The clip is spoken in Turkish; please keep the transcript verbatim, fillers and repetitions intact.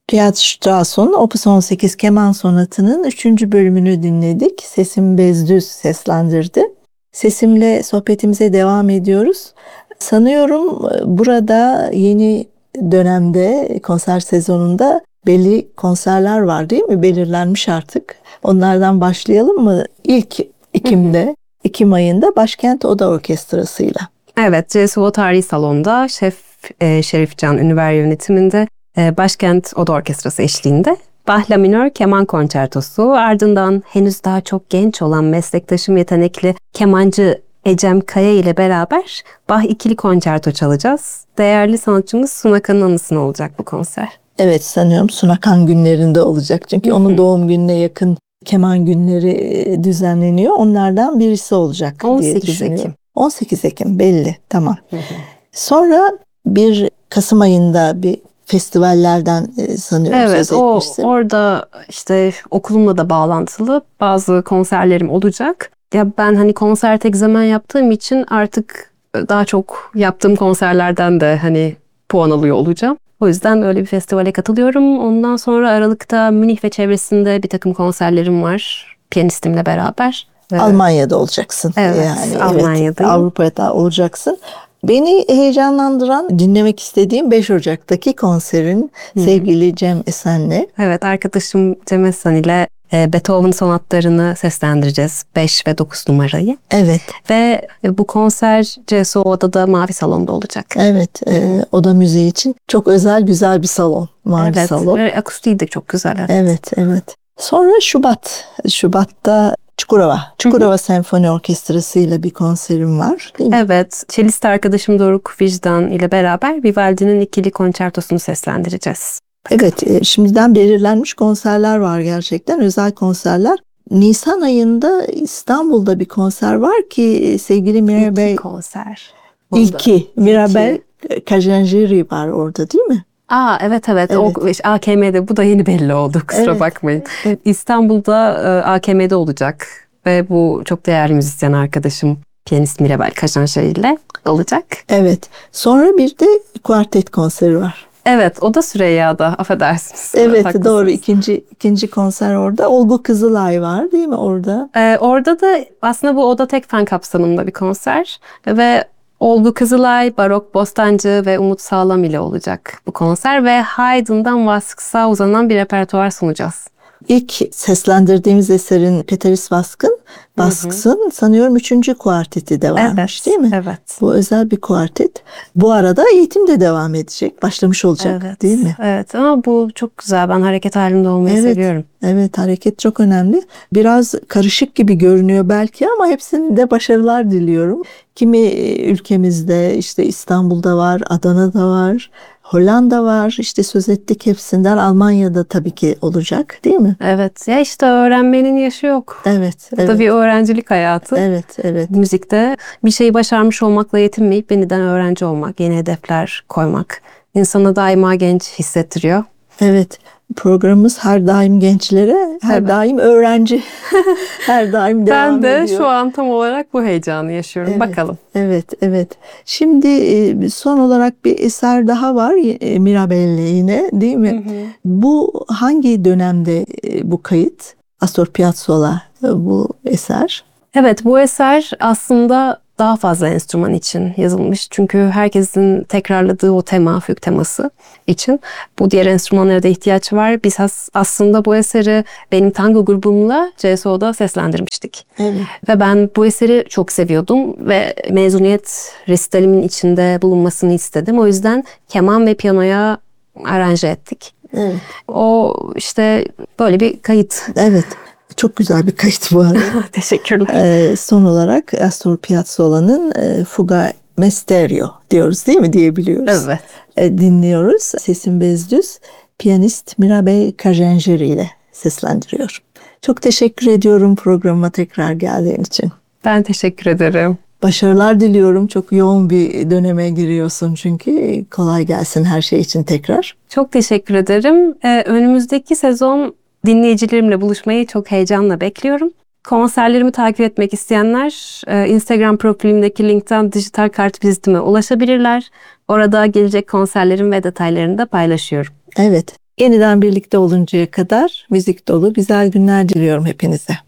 Richard Strauss'un Opus on sekiz Keman Sonatı'nın üçüncü bölümünü dinledik. Sesim Bezdüz seslendirdi. Sesimle sohbetimize devam ediyoruz. Sanıyorum burada yeni dönemde konser sezonunda belli konserler var değil mi? Belirlenmiş artık. Onlardan başlayalım mı? İlk Ekim'de, Ekim ayında Başkent Oda Orkestrası'yla. Evet, C S O Tarihi Salon'da Şef e, Şerif Can Ünver yönetiminde e, Başkent Oda Orkestrası eşliğinde Bach La Minör Keman Konçertosu, ardından henüz daha çok genç olan meslektaşım yetenekli kemancı Ecem Kaya ile beraber Bach ikili konçerto çalacağız. Değerli sanatçımız Sunakan'ın anısına olacak bu konser. Evet, sanıyorum Sunakan günlerinde olacak. Çünkü onun doğum gününe yakın keman günleri düzenleniyor. Onlardan birisi olacak diye düşünüyorum. Ekim. on sekiz Ekim belli, tamam. Sonra bir Kasım ayında bir festivallerden sanıyorum evet, söz etmişsin. Evet, orada işte okulumla da bağlantılı bazı konserlerim olacak. Ya ben hani konser tek zaman yaptığım için artık daha çok yaptığım konserlerden de hani puan alıyor olacağım. O yüzden öyle bir festivale katılıyorum. Ondan sonra Aralık'ta Münih ve çevresinde bir takım konserlerim var piyanistimle beraber. Almanya'da olacaksın. Evet, yani, Almanya'dayım. Evet, Avrupa'da olacaksın. Beni heyecanlandıran, dinlemek istediğim beş Ocak'taki konserin Hı-hı. sevgili Cem Esen'le. Evet, arkadaşım Cem Esen ile Beethoven sonatlarını seslendireceğiz. beş ve dokuz numarayı. Evet. Ve bu konser C S O Oda'da Mavi Salon'da olacak. Evet, e, oda müziği için çok özel, güzel bir salon. Mavi evet, Salon. Evet, akustiği de çok güzel. Evet, evet. evet. Sonra Şubat. Şubat'ta Çukurova. Çukurova Hı-hı. Senfoni Orkestrası ile bir konserim var. Değil mi? Evet. Çelist arkadaşım Doruk Vicdan ile beraber Vivaldi'nin ikili konçertosunu seslendireceğiz. Evet, şimdiden belirlenmiş konserler var gerçekten, özel konserler. Nisan ayında İstanbul'da bir konser var ki sevgili Mirabel... İki konser. İlki. Mirabel Kajanjiri var orada değil mi? Aa evet evet, evet. O A K M'de bu da yeni belli oldu, kusura evet. bakmayın. Evet. İstanbul'da A K M'de olacak ve bu çok değerli müzisyen arkadaşım piyanist Mirabel Kajanjiri ile olacak. Evet. Sonra bir de kuartet konseri var. Evet, o da Süreyya'da, affedersiniz. Evet, haklısınız. Doğru. İkinci, ikinci konser orada. Olgu Kızılay var değil mi orada? Ee, orada da aslında bu Oda Tek Fen kapsamında bir konser ve Olgu Kızılay, Barok Bostancı ve Umut Sağlam ile olacak bu konser ve Haydn'dan Vaskıs'a uzanan bir repertuar sunacağız. İlk seslendirdiğimiz eserin Peteris Vask'ın, Vask'ın sanıyorum üçüncü kuarteti de varmış evet, değil mi? Evet. Bu özel bir kuartet. Bu arada eğitim de devam edecek, başlamış olacak evet, değil mi? Evet, ama bu çok güzel. Ben hareket halinde olmayı evet, seviyorum. Evet, hareket çok önemli. Biraz karışık gibi görünüyor belki ama hepsinde başarılar diliyorum. Kimi ülkemizde, işte İstanbul'da var, Adana'da var, Hollanda var, işte söz ettik hepsinden. Almanya'da tabii ki olacak değil mi? Evet, ya işte öğrenmenin yaşı yok. Evet, Bu evet. da bir öğrencilik hayatı. Evet, evet. Müzikte bir şeyi başarmış olmakla yetinmeyip yeniden öğrenci olmak, yeni hedefler koymak insanı daima genç hissettiriyor. Evet. Programımız her daim gençlere, her evet. daim öğrenci, her daim devam ediyor. Ben de ediyor. Şu an tam olarak bu heyecanı yaşıyorum. Evet, bakalım. Evet, evet. Şimdi son olarak bir eser daha var Mirabel'le yine değil mi? Hı hı. Bu hangi dönemde bu kayıt? Astor Piazzolla bu eser. Evet, bu eser aslında daha fazla enstrüman için yazılmış. Çünkü herkesin tekrarladığı o tema, füg teması için bu diğer enstrümanlara da ihtiyaç var. Biz aslında bu eseri benim tango grubumla C S O'da seslendirmiştik. Evet. Ve ben bu eseri çok seviyordum ve mezuniyet resitalimin içinde bulunmasını istedim. O yüzden keman ve piyanoya aranje ettik. Evet. O işte böyle bir kayıt. Evet. Çok güzel bir kayıt bu arada. Teşekkürler. Ee, son olarak Astor Piazzolla'nın e, Fuga Misterio diyoruz değil mi diyebiliyoruz. Evet. E, dinliyoruz. Sesim Bezdüz, piyanist Mirabel Kajanjiri ile seslendiriyor. Çok teşekkür ediyorum programa tekrar geldiğin için. Ben teşekkür ederim. Başarılar diliyorum. Çok yoğun bir döneme giriyorsun çünkü. Kolay gelsin her şey için tekrar. Çok teşekkür ederim. Ee, önümüzdeki sezon dinleyicilerimle buluşmayı çok heyecanla bekliyorum. Konserlerimi takip etmek isteyenler Instagram profilimdeki linkten dijital kart vizitime ulaşabilirler. Orada gelecek konserlerim ve detaylarını da paylaşıyorum. Evet. Yeniden birlikte oluncaya kadar müzik dolu güzel günler diliyorum hepinize.